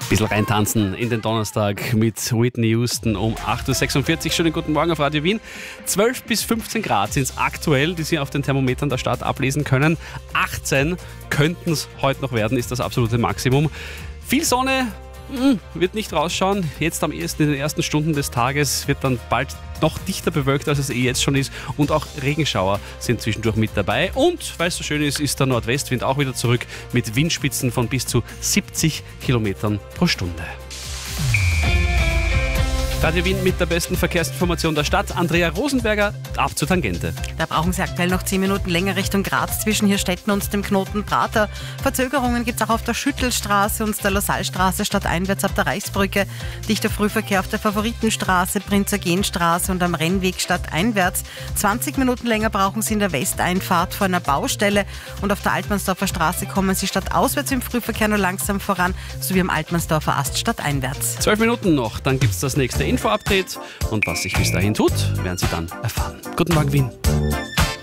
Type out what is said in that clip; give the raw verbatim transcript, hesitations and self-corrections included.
Bisschen reintanzen in den Donnerstag mit Whitney Houston um acht Uhr sechsundvierzig. Schönen guten Morgen auf Radio Wien. zwölf bis fünfzehn Grad sind es aktuell, die Sie auf den Thermometern der Stadt ablesen können. achtzehn könnten es heute noch werden, ist das absolute Maximum. Viel Sonne mh, wird nicht rausschauen. Jetzt am ersten, in den ersten Stunden des Tages wird dann bald noch dichter bewölkt, als es eh jetzt schon ist. Und auch Regenschauer sind zwischendurch mit dabei. Und, weil es so schön ist, ist der Nordwestwind auch wieder zurück mit Windspitzen von bis zu siebzig Kilometern pro Stunde. Radio Wien mit der besten Verkehrsinformation der Stadt. Andrea Rosenberger, ab zur Tangente. Da brauchen Sie aktuell noch zehn Minuten länger Richtung Graz zwischen Hirstetten und dem Knoten Prater. Verzögerungen gibt es auch auf der Schüttelstraße und der Lasallstraße stadteinwärts ab der Reichsbrücke. Dichter Frühverkehr auf der Favoritenstraße, Prinzergenstraße und am Rennweg stadteinwärts. zwanzig Minuten länger brauchen Sie in der Westeinfahrt vor einer Baustelle. Und auf der Altmannsdorfer Straße kommen Sie stadtauswärts im Frühverkehr nur langsam voran, sowie am Altmannsdorfer Ast stadteinwärts. Zwölf Minuten noch, dann gibt es das nächste Info-Update. Und was sich bis dahin tut, werden Sie dann erfahren. Guten Morgen, Wien.